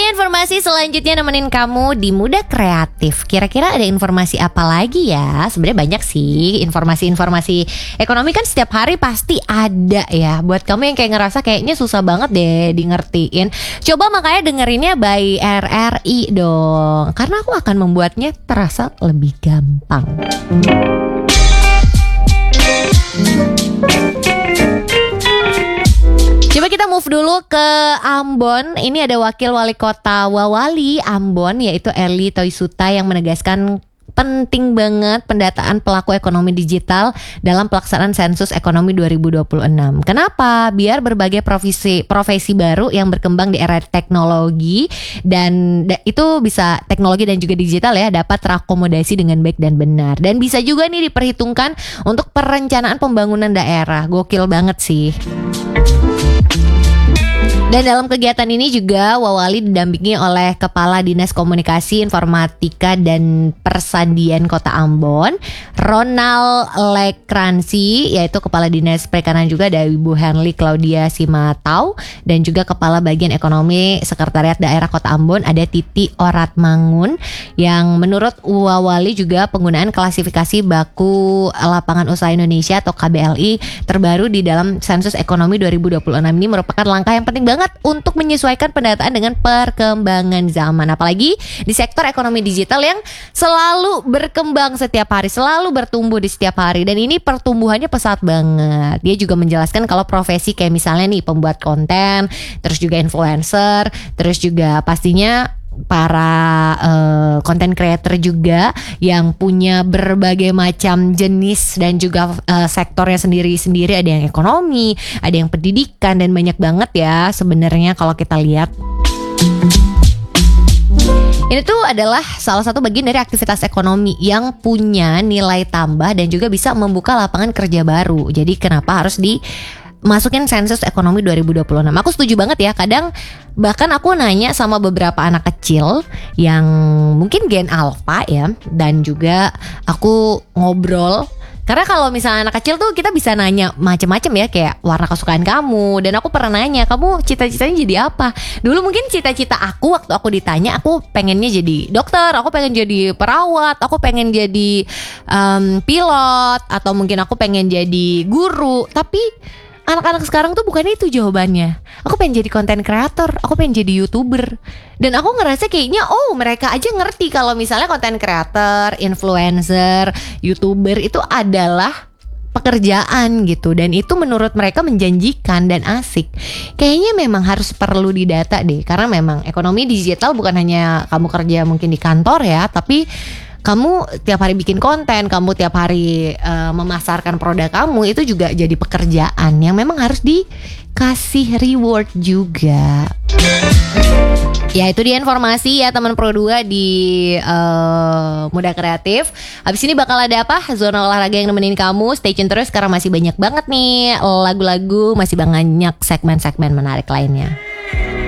dia informasi selanjutnya nemenin kamu di Muda Kreatif. Kira-kira ada informasi apa lagi ya? Sebenarnya banyak sih informasi-informasi ekonomi kan setiap hari pasti ada ya. Buat kamu yang kayak ngerasa kayaknya susah banget deh di ngertiin, coba makanya dengerinnya by RRI dong. Karena aku akan membuatnya terasa lebih gampang. Coba kita move dulu ke Ambon. Ini ada Wakil Wali Kota Wawali Ambon, yaitu Eli Toisuta, yang menegaskan penting banget pendataan pelaku ekonomi digital dalam pelaksanaan sensus ekonomi 2026. Kenapa? Biar berbagai profesi baru yang berkembang di era teknologi dan itu bisa teknologi dan juga digital ya, dapat terakomodasi dengan baik dan benar. Dan bisa juga nih diperhitungkan untuk perencanaan pembangunan daerah. Gokil banget sih. Dan dalam kegiatan ini juga Wawali didampingi oleh Kepala Dinas Komunikasi, Informatika dan Persandian Kota Ambon, Ronald Lekransi, yaitu Kepala Dinas Perikanan juga ada Ibu Henly Claudia Simatau, dan juga Kepala Bagian Ekonomi Sekretariat Daerah Kota Ambon ada Titi Oratmangun, yang menurut Wawali juga penggunaan klasifikasi baku lapangan usaha Indonesia atau KBLI terbaru di dalam sensus ekonomi 2026 ini merupakan langkah yang penting banget untuk menyesuaikan pendataan dengan perkembangan zaman, apalagi di sektor ekonomi digital yang selalu berkembang setiap hari, selalu bertumbuh di setiap hari, dan ini pertumbuhannya pesat banget. Dia juga menjelaskan kalau profesi kayak misalnya nih pembuat konten, terus juga influencer, terus juga pastinya para content creator juga yang punya berbagai macam jenis dan juga sektornya sendiri-sendiri. Ada yang ekonomi, ada yang pendidikan, dan banyak banget ya sebenarnya kalau kita lihat. Ini tuh adalah salah satu bagian dari aktivitas ekonomi yang punya nilai tambah dan juga bisa membuka lapangan kerja baru. Jadi kenapa harus masukin sensus ekonomi 2026. Aku setuju banget ya. Kadang bahkan aku nanya sama beberapa anak kecil yang mungkin gen alpha ya, dan juga aku ngobrol. Karena kalau misalnya anak kecil tuh kita bisa nanya macam-macam ya, kayak warna kesukaan kamu. Dan aku pernah nanya, kamu cita-citanya jadi apa? Dulu mungkin cita-cita aku waktu aku ditanya, aku pengennya jadi dokter, aku pengen jadi perawat, aku pengen jadi pilot, atau mungkin aku pengen jadi guru. Tapi anak-anak sekarang tuh bukan itu jawabannya. Aku pengen jadi content creator, aku pengen jadi YouTuber. Dan aku ngerasa kayaknya mereka aja ngerti kalau misalnya content creator, influencer, YouTuber itu adalah pekerjaan gitu. Dan itu menurut mereka menjanjikan dan asik. Kayaknya memang harus perlu didata deh. Karena memang ekonomi digital bukan hanya kamu kerja mungkin di kantor ya, tapi kamu tiap hari bikin konten, kamu tiap hari memasarkan produk kamu, itu juga jadi pekerjaan yang memang harus dikasih reward juga. Ya itu dia informasi ya teman Pro 2 di Muda Kreatif. Habis ini bakal ada apa? Zona olahraga yang nemenin kamu. Stay tune terus karena masih banyak banget nih lagu-lagu, masih banyak segmen-segmen menarik lainnya.